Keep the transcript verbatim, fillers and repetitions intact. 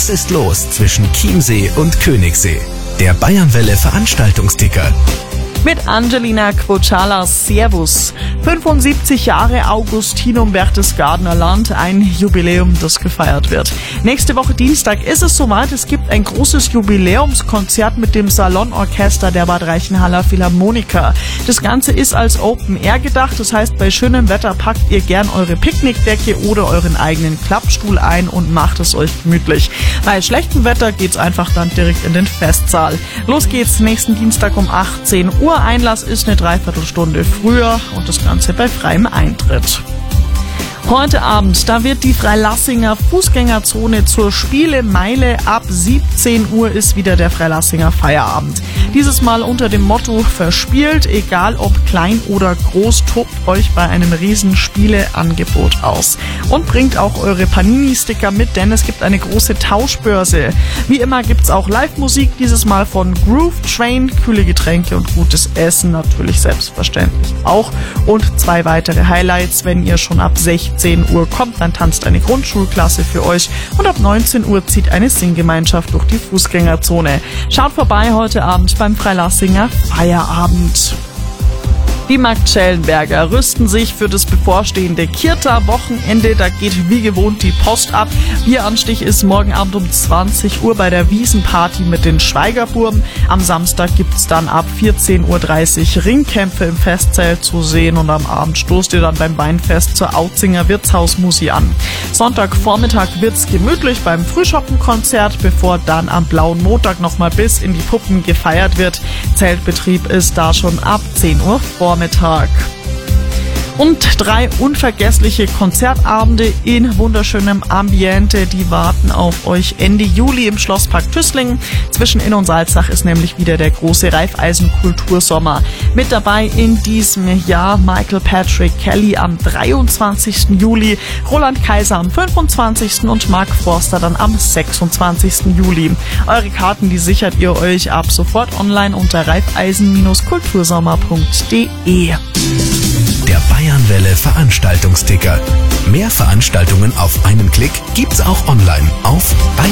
Was ist los zwischen Chiemsee und Königssee? Der Bayernwelle Veranstaltungsticker. Mit Angelina Quochala, Servus. fünfundsiebzig Jahre Augustinum Berchtesgadener Land, ein Jubiläum, das gefeiert wird. Nächste Woche Dienstag ist es soweit. Es gibt ein großes Jubiläumskonzert mit dem Salonorchester der Bad Reichenhaller Philharmoniker. Das Ganze ist als Open Air gedacht. Das heißt, bei schönem Wetter packt ihr gern eure Picknickdecke oder euren eigenen Klappstuhl ein und macht es euch gemütlich. Bei schlechtem Wetter geht's einfach dann direkt in den Festsaal. Los geht's nächsten Dienstag um achtzehn Uhr. Einlass ist eine Dreiviertelstunde früher und das Ganze bei freiem Eintritt. Heute Abend, da wird die Freilassinger Fußgängerzone zur Spielemeile. Ab siebzehn Uhr ist wieder der Freilassinger Feierabend. Dieses Mal unter dem Motto verspielt, egal ob klein oder groß, tobt euch bei einem riesen Spieleangebot aus. Und bringt auch eure Panini-Sticker mit, denn es gibt eine große Tauschbörse. Wie immer gibt's auch Live-Musik, dieses Mal von Groove Train, kühle Getränke und gutes Essen natürlich selbstverständlich auch. Und zwei weitere Highlights, wenn ihr schon ab sechzehn Uhr kommt, dann tanzt eine Grundschulklasse für euch und ab neunzehn Uhr zieht eine Singgemeinschaft durch die Fußgängerzone. Schaut vorbei heute Abend beim Freilassinger Feierabend. Die Marktschellenberger rüsten sich für das bevorstehende Kirta-Wochenende. Da geht wie gewohnt die Post ab. Bieranstich ist morgen Abend um zwanzig Uhr bei der Wiesenparty mit den Schweigerburm. Am Samstag gibt's dann ab vierzehn Uhr dreißig Ringkämpfe im Festzelt zu sehen und am Abend stoßt ihr dann beim Weinfest zur Auzinger Wirtshausmusi an. Sonntagvormittag wird's gemütlich beim Frühschoppenkonzert, bevor dann am Blauen Montag nochmal bis in die Puppen gefeiert wird. Zeltbetrieb ist da schon ab zehn Uhr vor Mittag. Und drei unvergessliche Konzertabende in wunderschönem Ambiente, die warten auf euch Ende Juli im Schlosspark Tüßlingen. Zwischen Inn und Salzach ist nämlich wieder der große Raiffeisen-Kultursommer. Mit dabei in diesem Jahr Michael Patrick Kelly am dreiundzwanzigsten Juli, Roland Kaiser am fünfundzwanzigsten und Mark Forster dann am sechsundzwanzigsten Juli. Eure Karten, die sichert ihr euch ab sofort online unter raiffeisen kultursommer punkt de. Der Bayernwelle Veranstaltungsticker. Mehr Veranstaltungen auf einen Klick gibt's auch online auf bayernwelle